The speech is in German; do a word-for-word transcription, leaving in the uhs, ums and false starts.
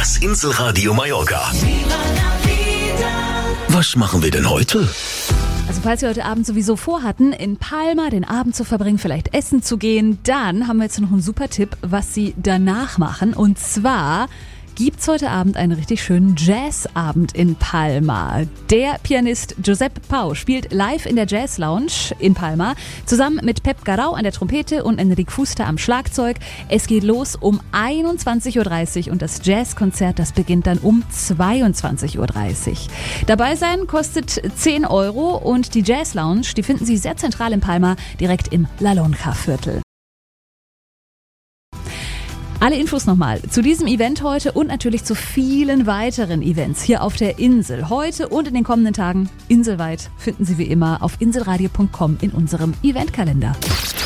Das Inselradio Mallorca. Was machen wir denn heute? Also falls wir heute Abend sowieso vorhatten, in Palma den Abend zu verbringen, vielleicht essen zu gehen, dann haben wir jetzt noch einen super Tipp, was Sie danach machen. Und zwar gibt's heute Abend einen richtig schönen Jazzabend in Palma. Der Pianist Josep Pau spielt live in der Jazz Lounge in Palma, zusammen mit Pep Garau an der Trompete und Enric Fuster am Schlagzeug. Es geht los um einundzwanzig Uhr dreißig und das Jazzkonzert, das beginnt dann um zweiundzwanzig Uhr dreißig. Dabei sein kostet zehn Euro und die Jazz Lounge, die finden Sie sehr zentral in Palma, direkt im La Lonja-Viertel. Alle Infos nochmal zu diesem Event heute und natürlich zu vielen weiteren Events hier auf der Insel. Heute und in den kommenden Tagen inselweit finden Sie wie immer auf inselradio punkt com in unserem Eventkalender.